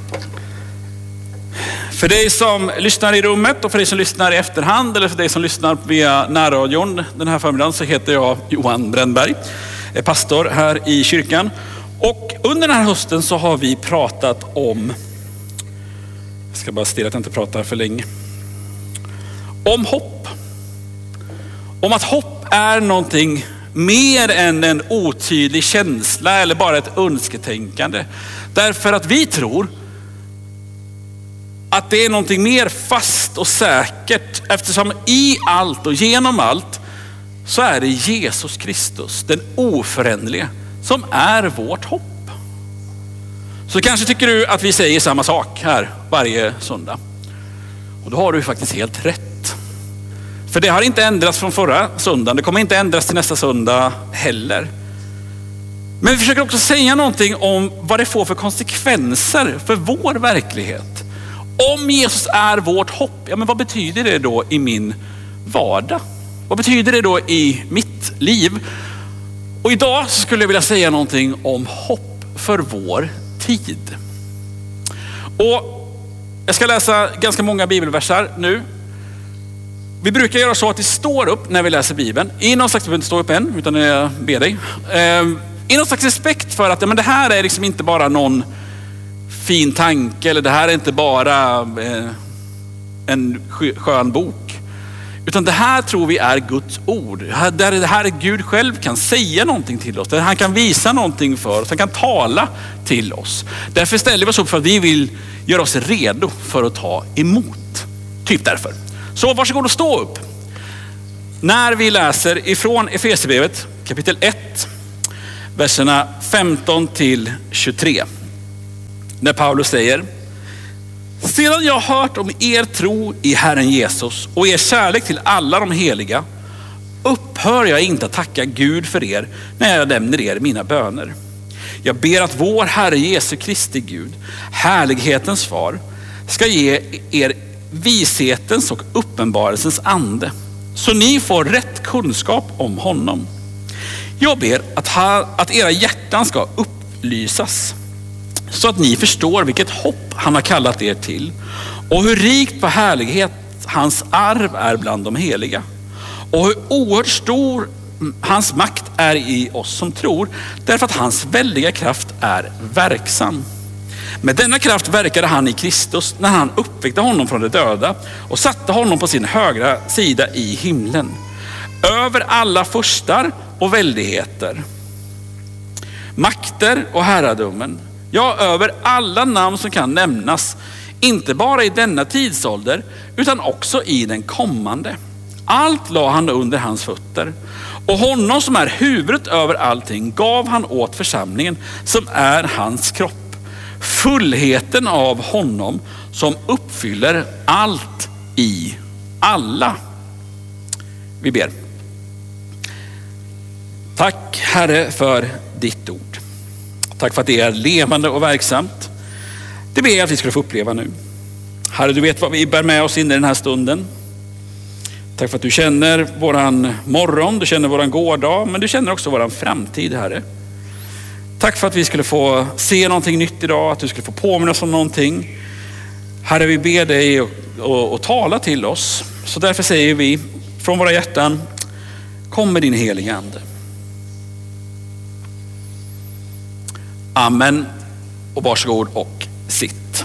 För dig som lyssnar i rummet och för dig som lyssnar i efterhand eller för dig som lyssnar via närradion den här förmiddagen så heter jag Johan Brännberg, är pastor här i kyrkan. Och under den här hösten så har vi pratat om, jag ska bara stilla att jag inte pratar för länge, om hopp. Om att hopp är någonting mer än en otydlig känsla eller bara ett önsketänkande. Därför att vi tror att det är någonting mer fast och säkert, eftersom i allt och genom allt så är det Jesus Kristus, den oföränderlige, som är vårt hopp. Så kanske tycker du att vi säger samma sak här varje söndag. Och då har du faktiskt helt rätt. För det har inte ändrats från förra söndagen. Det kommer inte ändras till nästa söndag heller. Men vi försöker också säga någonting om vad det får för konsekvenser för vår verklighet. Om Jesus är vårt hopp, ja men vad betyder det då i min vardag? Vad betyder det då i mitt liv? Och idag så skulle jag vilja säga någonting om hopp för vår tid. Och jag ska läsa ganska många bibelversar nu. Vi brukar göra så att det står upp när vi läser Bibeln. I någon slags, det behöver inte stå upp än, utan jag ber dig. I någon slags respekt för att men det här är liksom inte bara någon fin tanke, eller det här är inte bara en skön bok. Utan det här tror vi är Guds ord. Där det här är Gud själv kan säga någonting till oss. Där han kan visa någonting för oss. Han kan tala till oss. Därför ställer vi oss upp för att vi vill göra oss redo för att ta emot. Typ därför. Så varsågod och stå upp. När vi läser ifrån Efesierbrevet kapitel 1, verserna 15 till 23. När Paulus säger: sedan jag har hört om er tro i Herren Jesus och er kärlek till alla de heliga, upphör jag inte att tacka Gud för er när jag nämner er mina böner. Jag ber att vår Herre Jesu Kristi Gud, härlighetens far, ska ge er vishetens och uppenbarelsens ande, så ni får rätt kunskap om honom. Jag ber att era hjärtan ska upplysas, så att ni förstår vilket hopp han har kallat er till och hur rikt på härlighet hans arv är bland de heliga och hur oerhört stor hans makt är i oss som tror, därför att hans väldiga kraft är verksam. Med denna kraft verkade han i Kristus när han uppväckte honom från de döda och satte honom på sin högra sida i himlen, över alla furstar och väldigheter, makter och herradömen, ja, över alla namn som kan nämnas, inte bara i denna tidsålder utan också i den kommande. Allt la han under hans fötter, och honom som är huvudet över allting gav han åt församlingen, som är hans kropp, fullheten av honom som uppfyller allt i alla. Vi ber. Tack Herre för ditt ord. Tack för att det är levande och verksamt. Det ber jag att vi ska få uppleva nu. Herre, du vet vad vi bär med oss in i den här stunden. Tack för att du känner våran morgon, du känner våran gårdag, men du känner också våran framtid, Herre. Tack för att vi skulle få se någonting nytt idag, att du skulle få påminna oss om någonting. Herre, vi ber dig och tala till oss. Så därför säger vi från våra hjärtan: kom med din heliga ande. Amen. Och varsågod och sitt.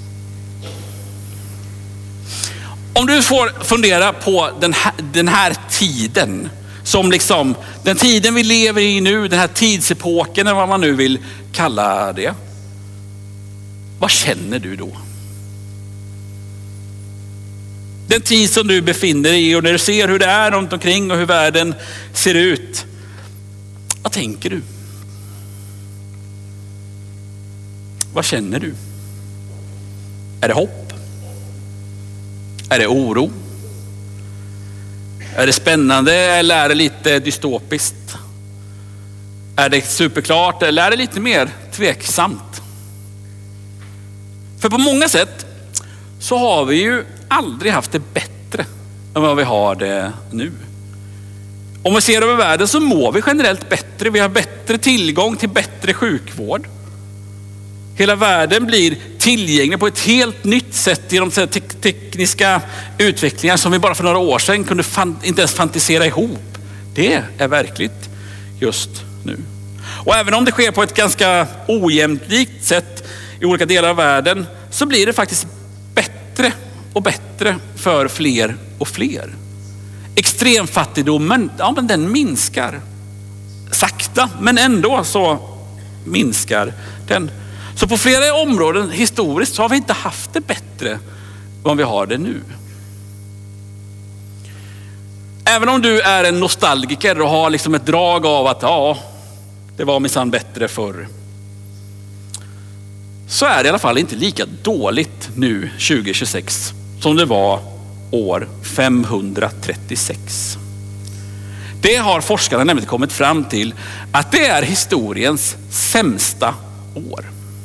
Om du får fundera på den här tiden, som liksom den tiden vi lever i nu, den här tidsepoken eller vad man nu vill kalla det. Vad känner du då? Den tid som du befinner dig i, och när du ser hur det är runt omkring och hur världen ser ut. Vad tänker du? Vad känner du? Är det hopp? Är det oro? Är det spännande eller är det lite dystopiskt? Är det superklart eller är det lite mer tveksamt? För på många sätt så har vi ju aldrig haft det bättre än vad vi har det nu. Om vi ser över världen så mår vi generellt bättre. Vi har bättre tillgång till bättre sjukvård. Hela världen blir tillgänglig på ett helt nytt sätt genom tekniska utvecklingar som vi bara för några år sedan kunde inte ens fantisera ihop. Det är verkligt just nu. Och även om det sker på ett ganska ojämlikt sätt i olika delar av världen, så blir det faktiskt bättre och bättre för fler och fler. Extremfattigdomen, men den minskar. Sakta, men ändå så minskar den. Så på flera områden historiskt så har vi inte haft det bättre än vi har det nu. Även om du är en nostalgiker och har liksom ett drag av att det var minsann bättre förr, så är det i alla fall inte lika dåligt nu 2026 som det var år 536. Det har forskarna nämligen kommit fram till att det är historiens sämsta år.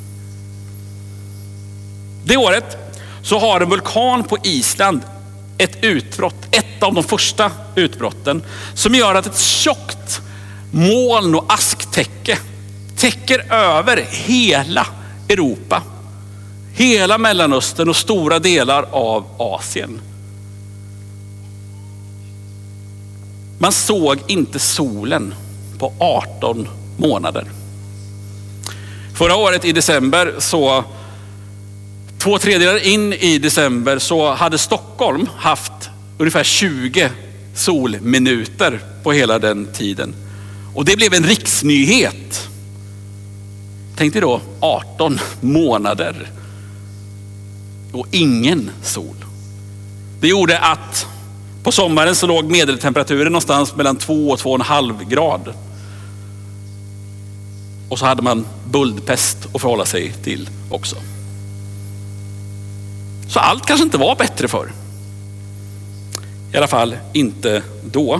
Det året så har en vulkan på Island ett utbrott, ett av de första utbrotten, som gör att ett tjockt moln och asktäcke täcker över hela Europa, hela Mellanöstern och stora delar av Asien. Man såg inte solen på 18 månader. Förra året i december, så 2/3 in i december, så hade Stockholm haft ungefär 20 solminuter på hela den tiden. Och det blev en riksnyhet. Tänk dig då 18 månader och ingen sol. Det gjorde att på sommaren så låg medeltemperaturen någonstans mellan 2 och 2,5 grad. Och så hade man buldpest att förhålla sig till också. Så allt kanske inte var bättre förr. I alla fall inte då.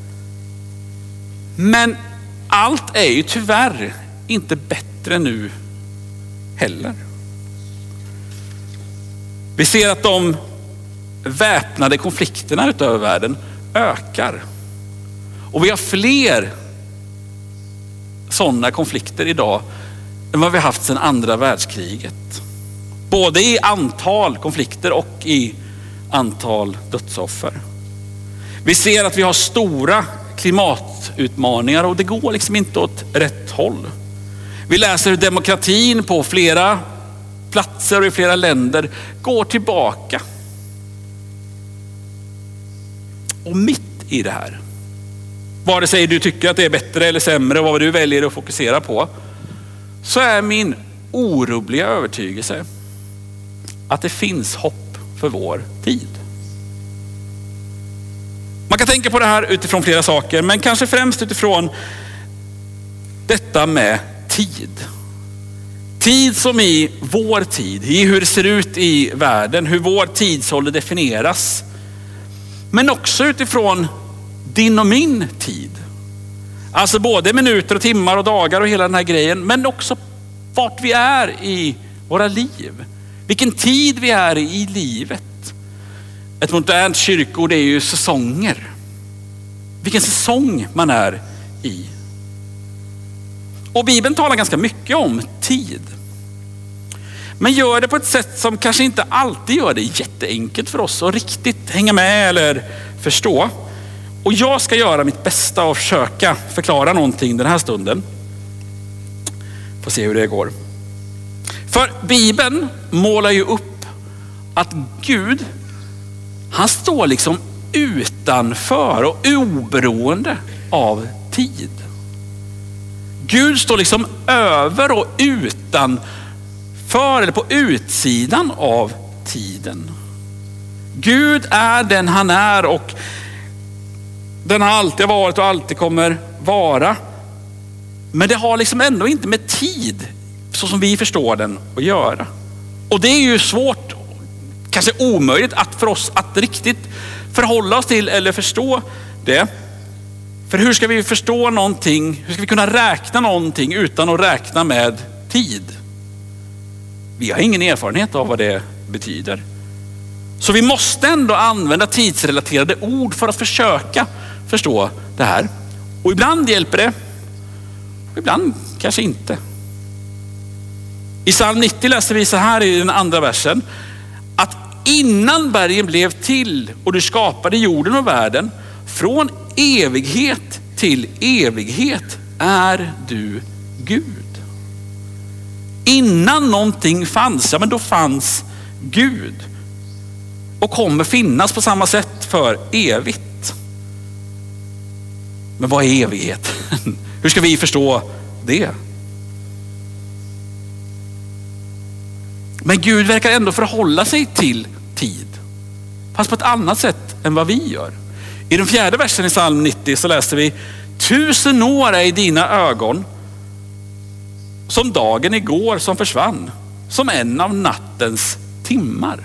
Men allt är ju tyvärr inte bättre nu heller. Vi ser att de väpnade konflikterna utöver världen ökar. Och vi har fler sådana konflikter idag än vad vi har haft sedan andra världskriget. Både i antal konflikter och i antal dödsoffer. Vi ser att vi har stora klimatutmaningar och det går liksom inte åt rätt håll. Vi läser hur demokratin på flera platser och i flera länder går tillbaka. Och mitt i det här, vare sig du tycker att det är bättre eller sämre, vad du väljer att fokusera på, så är min orubbliga övertygelse att det finns hopp för vår tid. Man kan tänka på det här utifrån flera saker, men kanske främst utifrån detta med tid. Tid som i vår tid, i hur det ser ut i världen, hur vår tidsålder definieras. Men också utifrån din och min tid. Alltså både minuter och timmar och dagar och hela den här grejen, men också vart vi är i våra liv. Vilken tid vi är i livet. Ett modernt kyrkord är ju säsonger. Vilken säsong man är i. Och Bibeln talar ganska mycket om tid. Men gör det på ett sätt som kanske inte alltid gör det jätteenkelt för oss att riktigt hänga med eller förstå. Och jag ska göra mitt bästa och försöka förklara någonting den här stunden. Får se hur det går. För Bibeln målar ju upp att Gud, han står liksom utanför och oberoende av tid. Gud står liksom över och utanför eller på utsidan av tiden. Gud är den han är och den har alltid varit och alltid kommer vara. Men det har liksom ändå inte med tid, så som vi förstår den, att göra. Och det är ju svårt, kanske omöjligt för oss att riktigt förhålla oss till eller förstå det. För hur ska vi förstå någonting, hur ska vi kunna räkna någonting utan att räkna med tid? Vi har ingen erfarenhet av vad det betyder. Så vi måste ändå använda tidsrelaterade ord för att försöka förstå det här. Och ibland hjälper det, och ibland kanske inte. I psalm 90 läser vi så här i den andra versen. Att innan bergen blev till och du skapade jorden och världen, från evighet till evighet är du Gud. Innan någonting fanns, ja men då fanns Gud. Och kommer finnas på samma sätt för evigt. Men vad är evighet? Hur ska vi förstå det? Men Gud verkar ändå förhålla sig till tid. Fast på ett annat sätt än vad vi gör. I den 4:e versen i psalm 90 så läste vi: 1000 år är i dina ögon som dagen igår som försvann, som en av nattens timmar.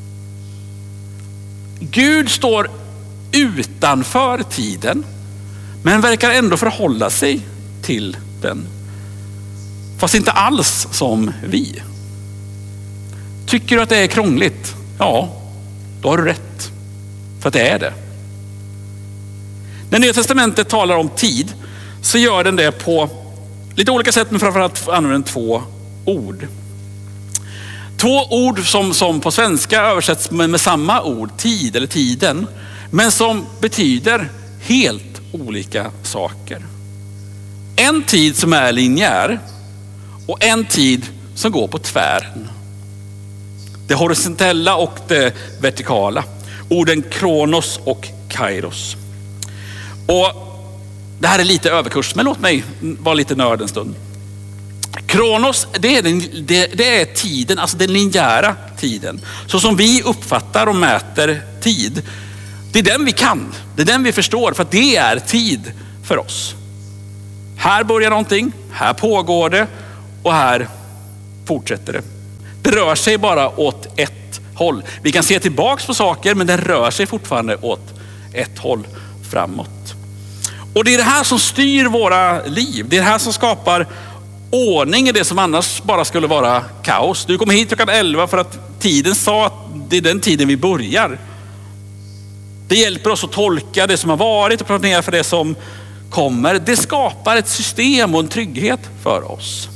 Gud står utanför tiden, men verkar ändå förhålla sig till den. Fast inte alls som vi. Tycker du att det är krångligt? Ja, då har du rätt. För att det är det. När Nya testamentet talar om tid så gör den det på lite olika sätt, men framförallt använder den 2 ord. 2 ord som på svenska översätts med samma ord, tid eller tiden, men som betyder helt olika saker. En tid som är linjär och en tid som går på tvären. Det horisontella och det vertikala. Orden kronos och kairos. Och det här är lite överkurs, men låt mig vara lite nörd en stund. Kronos, det är tiden, alltså den linjära tiden. Så som vi uppfattar och mäter tid. Det är den vi kan, det är den vi förstår, för att det är tid för oss. Här börjar någonting, här pågår det och här fortsätter det. Det rör sig bara åt ett håll. Vi kan se tillbaks på saker, men den rör sig fortfarande åt ett håll framåt. Och det är det här som styr våra liv. Det är det här som skapar ordning i det som annars bara skulle vara kaos. Du kom hit klockan 11 för att tiden sa att det är den tiden vi börjar. Det hjälper oss att tolka det som har varit och planera för det som kommer. Det skapar ett system och en trygghet för oss.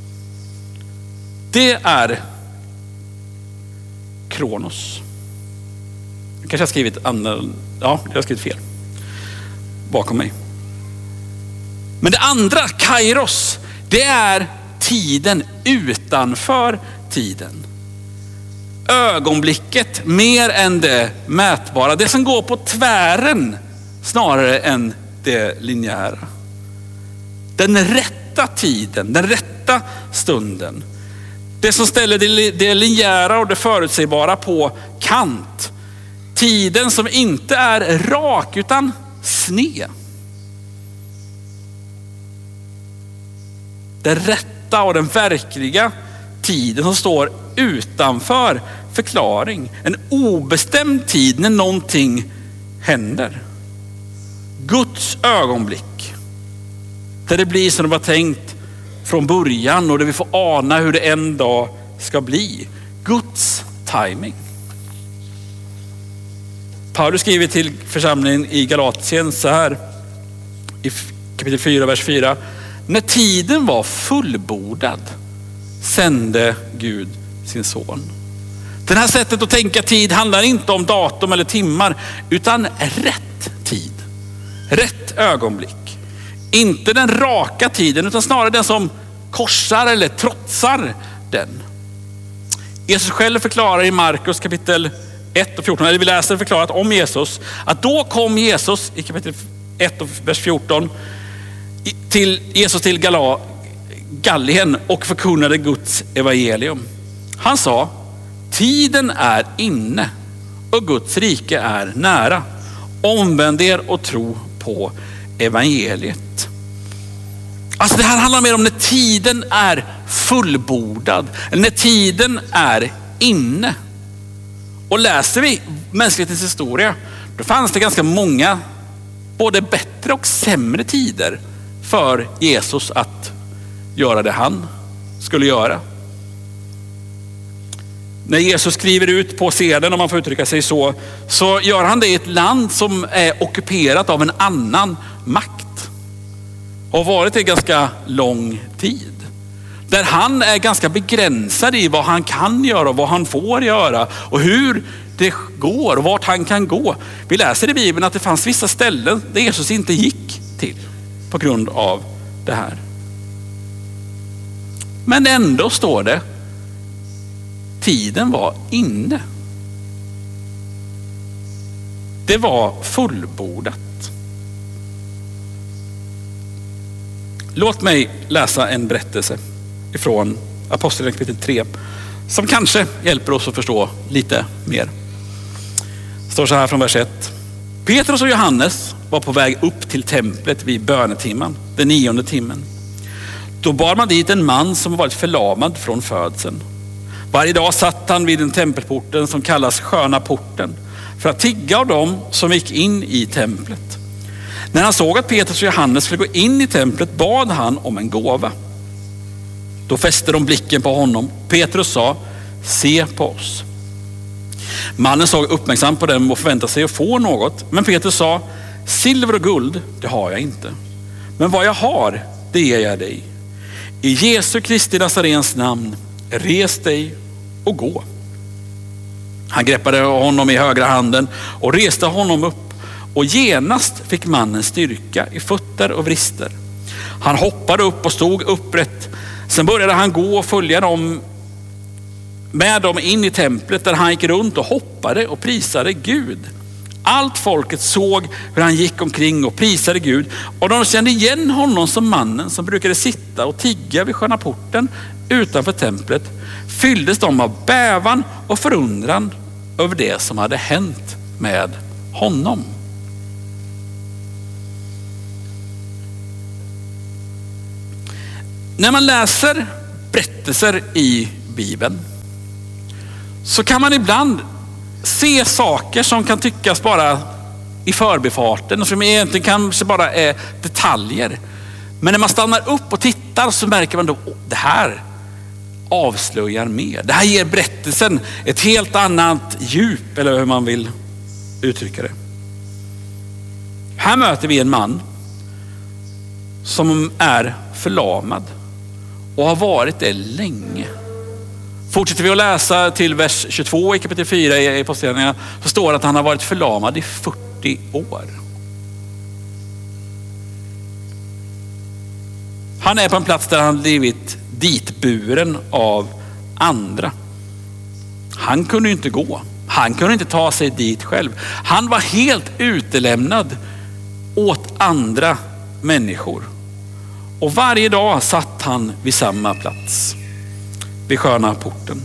Det är kronos. Jag kanske har skrivit jag har skrivit fel bakom mig. Men det andra, kairos, det är tiden utanför tiden. Ögonblicket mer än det mätbara. Det som går på tvären snarare än det linjära. Den rätta tiden, den rätta stunden. Det som ställer det linjära och det förutsägbara på kant. Tiden som inte är rak utan sned. Den rätta och den verkliga tiden som står utanför förklaring. En obestämd tid när någonting händer. Guds ögonblick. Där det blir som det var tänkt från början och där vi får ana hur det en dag ska bli. Guds timing. Paulus skriver till församlingen i Galatien så här i kapitel 4, vers 4. När tiden var fullbordad sände Gud sin son. Det här sättet att tänka tid handlar inte om datum eller timmar utan rätt tid. Rätt ögonblick. Inte den raka tiden utan snarare den som korsar eller trotsar den. Jesus själv förklarar i Markus kapitel 1 och 14, eller vi läser förklarat om Jesus, att då kom Jesus i kapitel 1 och vers 14 till Gallien och förkunnade Guds evangelium. Han sa, tiden är inne och Guds rike är nära. Omvänd er och tro på evangeliet. Alltså det här handlar mer om när tiden är fullbordad, eller när tiden är inne. Och läser vi mänsklighetens historia, då fanns det ganska många både bättre och sämre tider för Jesus att göra det han skulle göra. När Jesus skriver ut på scenen, om man får uttrycka sig så gör han det i ett land som är ockuperat av en annan makt. Och har varit det ganska lång tid. Där han är ganska begränsad i vad han kan göra och vad han får göra och hur det går och vart han kan gå. Vi läser i Bibeln att det fanns vissa ställen där Jesus inte gick till på grund av det här. Men ändå står det, tiden var inne. Det var fullbordat. Låt mig läsa en berättelse ifrån Apostlagärningarna kapitel 3 som kanske hjälper oss att förstå lite mer. Det står så här från vers 1. Petrus och Johannes var på väg upp till templet vid bönetimmen, den 9:e timmen. Då bar man dit en man som varit förlamad från födseln. Varje dag satt han vid den tempelporten som kallas Sköna porten för att tigga av dem som gick in i templet. När han såg att Petrus och Johannes skulle gå in i templet bad han om en gåva. Då fäste de blicken på honom. Petrus sa, se på oss. Mannen såg uppmärksamt på dem och förväntade sig att få något. Men Petrus sa, silver och guld, det har jag inte. Men vad jag har, det ger jag dig. I Jesu Kristi Nazarens namn, res dig och gå. Han greppade honom i högra handen och reste honom upp. Och genast fick mannen styrka i fötter och vrister. Han hoppade upp och stod upprätt. Sen började han gå och följa dem med dem in i templet där han gick runt och hoppade och prisade Gud. Allt folket såg hur han gick omkring och prisade Gud. Och de kände igen honom som mannen som brukade sitta och tigga vid Sköna porten utanför templet. Fylldes de av bävan och förundran över det som hade hänt med honom. När man läser berättelser i Bibeln så kan man ibland se saker som kan tyckas bara i förbifarten och som egentligen kanske bara är detaljer. Men när man stannar upp och tittar så märker man då det här avslöjar mer. Det här ger berättelsen ett helt annat djup, eller hur man vill uttrycka det. Här möter vi en man som är förlamad och har varit det länge. Fortsätter vi att läsa till vers 22 i kapitel 4 i Apostlagärningarna så står det att han har varit förlamad i 40 år. Han är på en plats där han blivit ditburen av andra. Han kunde inte gå. Han kunde inte ta sig dit själv. Han var helt utelämnad åt andra människor. Och varje dag satt han vid samma plats, vid Sköna porten.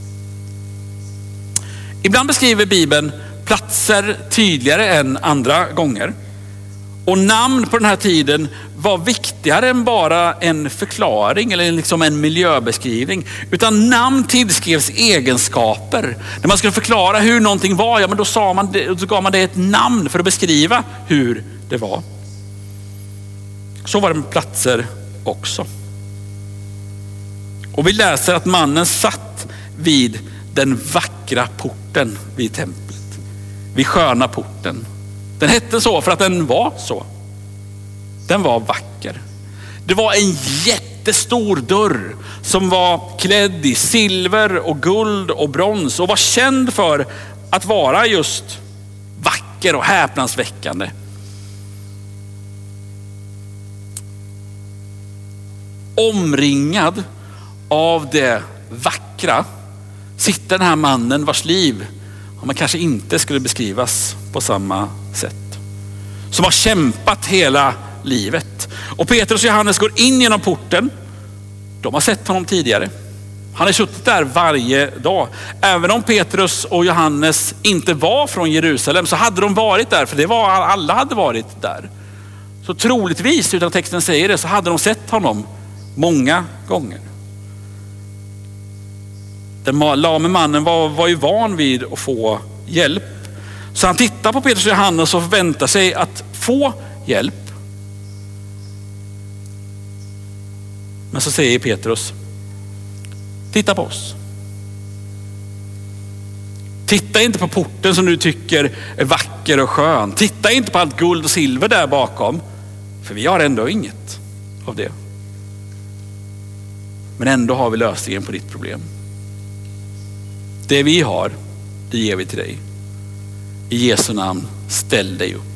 Ibland beskriver Bibeln platser tydligare än andra gånger. Och namn på den här tiden var viktigare än bara en förklaring eller liksom en miljöbeskrivning. Utan namn tillskrevs egenskaper. När man skulle förklara hur någonting var, ja men då gav man det ett namn för att beskriva hur det var. Så var det med platser också. Och vi läser att mannen satt vid den vackra porten vid templet. Vid Sköna porten. Den hette så för att den var så. Den var vacker. Det var en jättestor dörr som var klädd i silver och guld och brons och var känd för att vara just vacker och häpnadsväckande. Omringad av det vackra sitter den här mannen vars liv man kanske inte skulle beskrivas på samma sätt. Som har kämpat hela livet. Och Petrus och Johannes går in genom porten. De har sett honom tidigare. Han har suttit där varje dag. Även om Petrus och Johannes inte var från Jerusalem så hade de varit där. För det var alla hade varit där. Så troligtvis, utan texten säger det, så hade de sett honom många gånger. Den lame mannen var ju van vid att få hjälp. Så han tittar på Petrus och Johannes och förväntar sig att få hjälp. Men så säger Petrus, titta på oss. Titta inte på porten som du tycker är vacker och skön. Titta inte på allt guld och silver där bakom. För vi har ändå inget av det. Men ändå har vi lösningen på ditt problem. Det vi har, det ger vi till dig. I Jesu namn, ställ dig upp.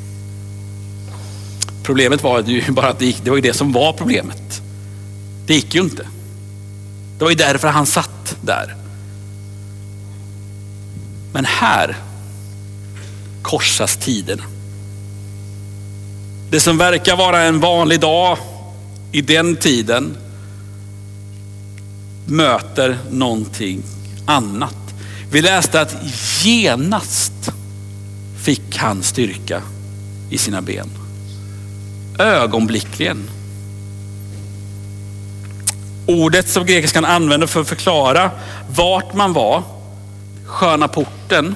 Problemet var ju bara att det var ju det som var problemet. Det gick ju inte. Det var ju därför han satt där. Men här korsas tiderna. Det som verkar vara en vanlig dag i den tiden möter någonting annat. Vi läste att genast fick han styrka i sina ben. Ögonblickligen. Ordet som grekiskan använder för att förklara vart man var, sköna porten,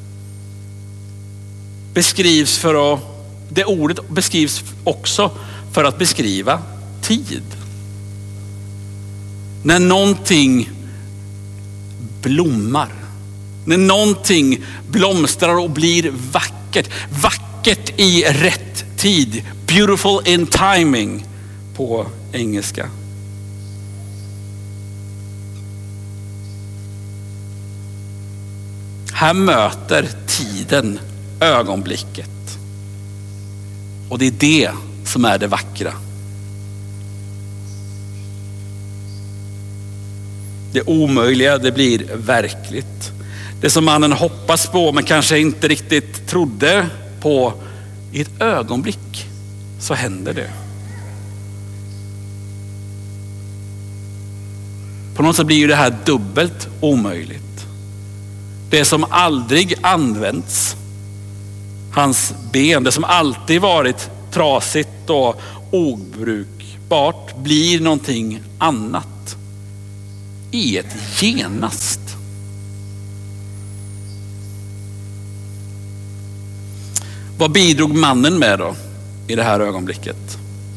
det ordet beskrivs också för att beskriva tid. När någonting blommar, när någonting blomstrar och blir vackert. Vackert i rätt tid. Beautiful in timing på engelska. Här möter tiden ögonblicket. Och det är det som är det vackra. Det omöjliga, det blir verkligt. Det som mannen hoppas på men kanske inte riktigt trodde på, i ett ögonblick så händer det. På något sätt blir ju det här dubbelt omöjligt. Det som aldrig används, hans ben, det som alltid varit trasigt och obrukbart, blir någonting annat i ett genast. Vad bidrog mannen med då i det här ögonblicket?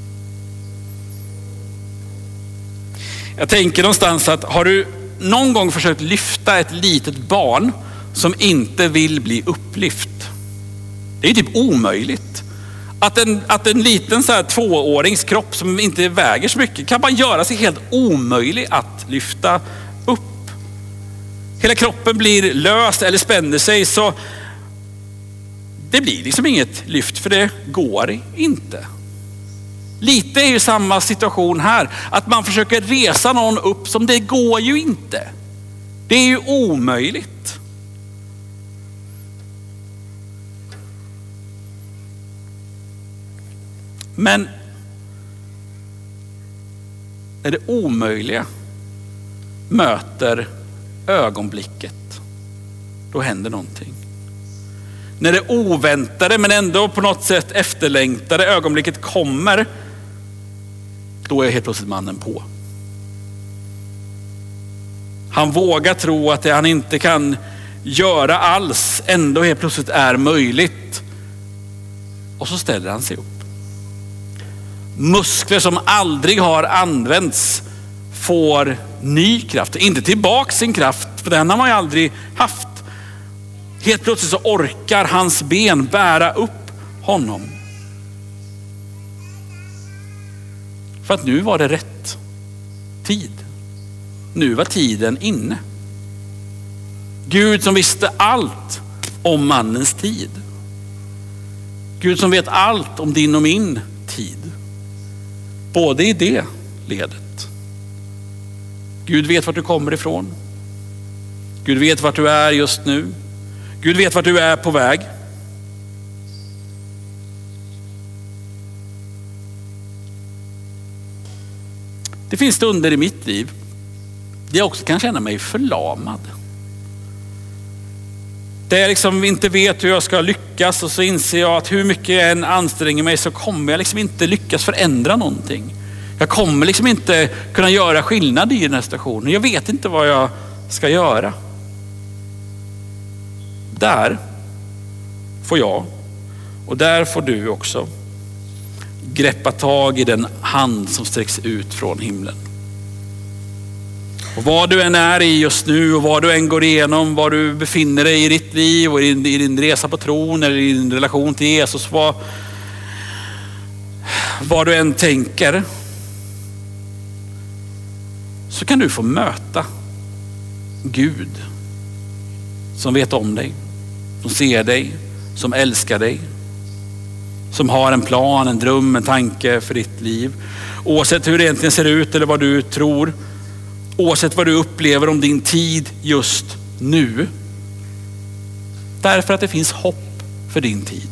Jag tänker någonstans att har du någon gång försökt lyfta ett litet barn som inte vill bli upplyft? Det är typ omöjligt. Att en liten så här 2-årings kropp som inte väger så mycket kan bara göra sig helt omöjlig att lyfta upp. Hela kroppen blir lös eller spänner sig, så det blir liksom inget lyft, för det går inte. Lite är ju samma situation här. Att man försöker resa någon upp, som det går ju inte. Det är ju omöjligt. Men när det omöjliga möter ögonblicket, då händer någonting. När det oväntade men ändå på något sätt efterlängtade ögonblicket kommer, då är helt plötsligt mannen på. Han vågar tro att det han inte kan göra alls ändå helt plötsligt är möjligt. Och så ställer han sig upp. Muskler som aldrig har använts får ny kraft. Inte tillbaka sin kraft, för den har man ju aldrig haft. Helt plötsligt så orkar hans ben bära upp honom. För att nu var det rätt tid. Nu var tiden inne. Gud som visste allt om mannens tid. Gud som vet allt om din och min tid. Både i det ledet. Gud vet vart du kommer ifrån. Gud vet vart du är just nu. Gud vet vart du är på väg. Det finns stunder i mitt liv där jag också kan känna mig förlamad. Där jag liksom inte vet hur jag ska lyckas, och så inser jag att hur mycket jag än anstränger mig så kommer jag liksom inte lyckas förändra någonting. Jag kommer liksom inte kunna göra skillnad i den här situationen. Jag vet inte vad jag ska göra. Där får jag, och där får du också, greppa tag i den hand som sträcks ut från himlen. Och vad du än är i just nu, och vad du än går igenom, vad du befinner dig i ditt liv och i din resa på tron eller i din relation till Jesus, vad du än tänker, så kan du få möta Gud som vet om dig, som ser dig, som älskar dig, som har en plan, en dröm, en tanke för ditt liv. Oavsett hur det egentligen ser ut eller vad du tror, oavsett vad du upplever om din tid just nu. Därför att det finns hopp för din tid.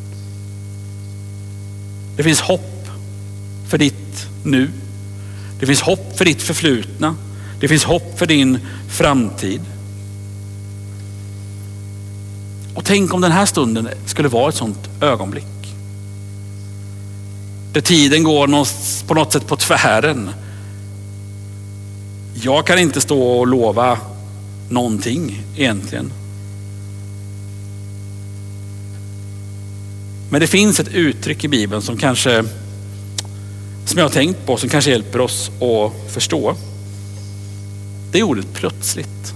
Det finns hopp för ditt nu. Det finns hopp för ditt förflutna. Det finns hopp för din framtid. Och tänk om den här stunden skulle vara ett sånt ögonblick. Där tiden går på något sätt på tvären. Jag kan inte stå och lova någonting egentligen. Men det finns ett uttryck i Bibeln som jag har tänkt på, som kanske hjälper oss att förstå. Det är ordet plötsligt.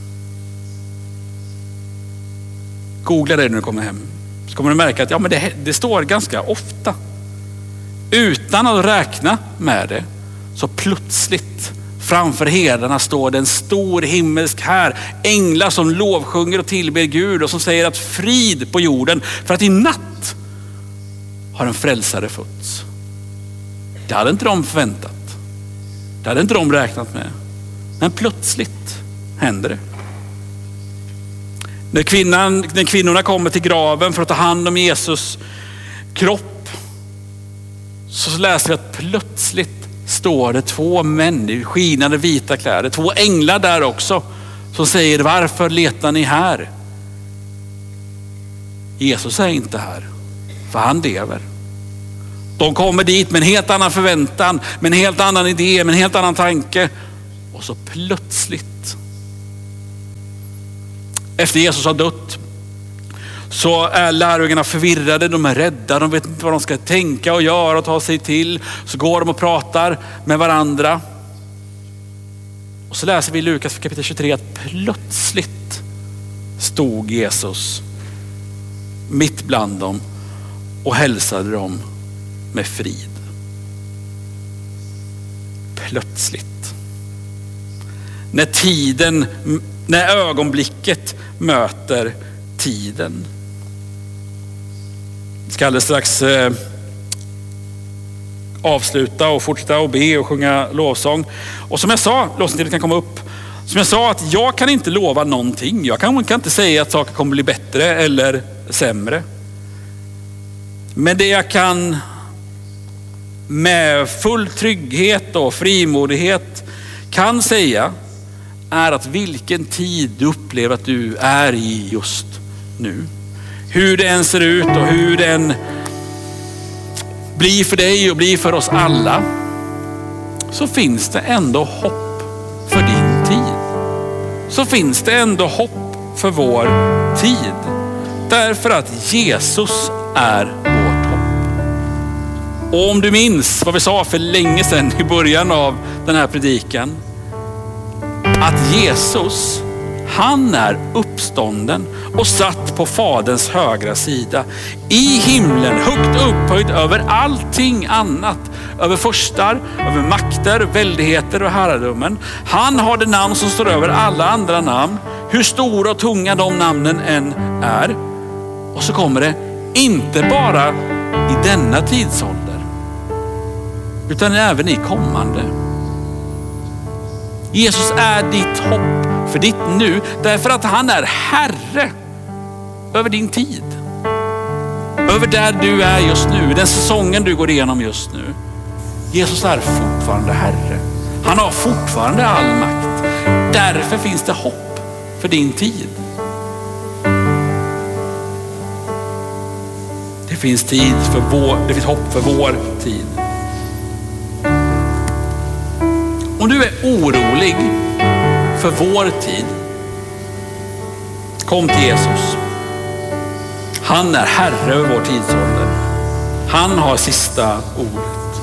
Googla det när du kommer hem. Så kommer du märka att det står ganska ofta. Utan att räkna med det, så plötsligt framför herdarna står det en stor himmelsk här. Änglar som lovsjunger och tillber Gud och som säger att frid på jorden. För att i natt har en frälsare fötts. Det hade inte de förväntat. Det hade inte de räknat med. Men plötsligt händer det. När kvinnorna kommer till graven för att ta hand om Jesus kropp, så läser vi att plötsligt står det 2 män i skinande vita kläder. 2 änglar där också som säger: varför letar ni här? Jesus är inte här, för han lever. De kommer dit med en helt annan förväntan, med en helt annan idé, med en helt annan tanke. Och så plötsligt, efter Jesus har dött, så är lärjungarna förvirrade, de är rädda, de vet inte vad de ska tänka och göra och ta sig till. Så går de och pratar med varandra. Och så läser vi i Lukas kapitel 23 att plötsligt stod Jesus mitt bland dem och hälsade dem med frid. Plötsligt. När ögonblicket möter tiden. Jag ska alldeles strax avsluta och fortsätta och be och sjunga lovsång. Och som jag sa, lovsången kan komma upp. Som jag sa, att jag kan inte lova någonting. Jag kan inte säga att saker kommer bli bättre eller sämre. Men det jag kan med full trygghet och frimodighet kan säga är att vilken tid du upplever att du är i just nu, hur det än ser ut och hur den blir för dig och blir för oss alla, så finns det ändå hopp för din tid. Så finns det ändå hopp för vår tid. Därför att Jesus är vårt hopp. Och om du minns vad vi sa för länge sedan i början av den här predikan, att Jesus, han är uppstånden och satt på Faderns högra sida i himlen, högt upphöjd över allting annat, över förstar, över makter, väldigheter och herradömen. Han har det namn som står över alla andra namn, hur stora och tunga de namnen än är. Och så kommer det inte bara i denna tidsålder, utan även i kommande. Jesus är ditt hopp för ditt nu, därför att han är Herre över din tid. Över där du är just nu, den säsongen du går igenom just nu. Jesus är fortfarande Herre. Han har fortfarande all makt. Därför finns det hopp för din tid. Det finns hopp för vår tid. Om du är orolig för vår tid, kom till Jesus. Han är Herre över vår tidsålder. Han har sista ordet.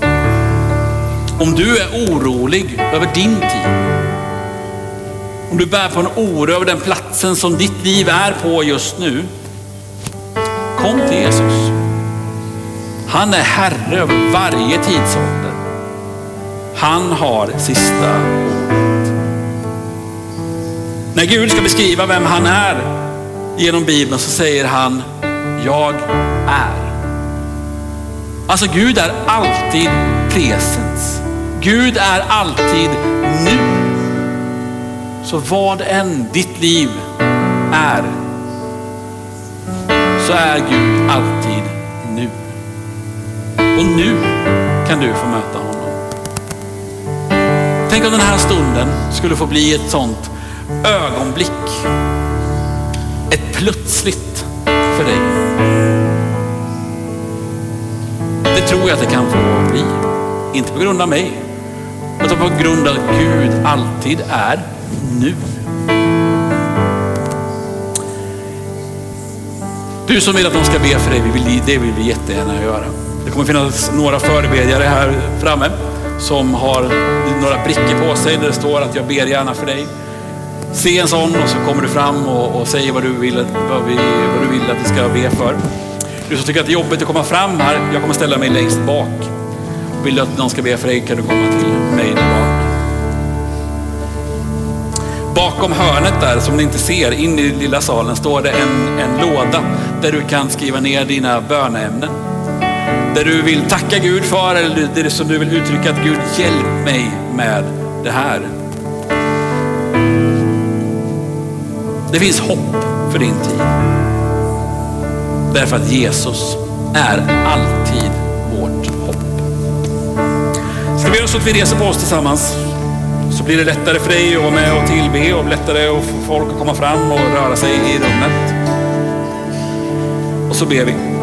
Om du är orolig över din tid, om du bär på en oro över den platsen som ditt liv är på just nu, kom till Jesus. Han är Herre över varje tidsålder. Han har sista ordet. När Gud ska beskriva vem han är genom Bibeln så säger han, jag är. Alltså Gud är alltid presens. Gud är alltid nu. Så vad än ditt liv är, så är Gud alltid nu. Och nu kan du få möta honom. Tänk om den här stunden skulle få bli ett sånt ögonblick. Ett plötsligt för dig. Det tror jag att det kan få bli. Inte på grund av mig, utan på grund av att Gud alltid är nu. Du som vill att de ska be för dig, det vill vi jättegärna göra. Det kommer finnas några förebedjare här framme som har några brickor på sig där det står att jag ber gärna för dig. Se en sån och så kommer du fram och säger vad du vill att vi ska be för. Du som tycker att det är jobbigt att komma fram här, jag kommer ställa mig längst bak. Vill du att någon ska be för dig kan du komma till mig där bak. Bakom hörnet där som ni inte ser, in i lilla salen, står det en låda där du kan skriva ner dina böneämnen. Där du vill tacka Gud för, eller det som du vill uttrycka att Gud hjälp mig med det här. Det finns hopp för din tid. Därför att Jesus är alltid vårt hopp. Ska vi göra så att vi reser på oss tillsammans, så blir det lättare för dig att vara med och tillbe och lättare att få folk att komma fram och röra sig i rummet. Och så ber vi.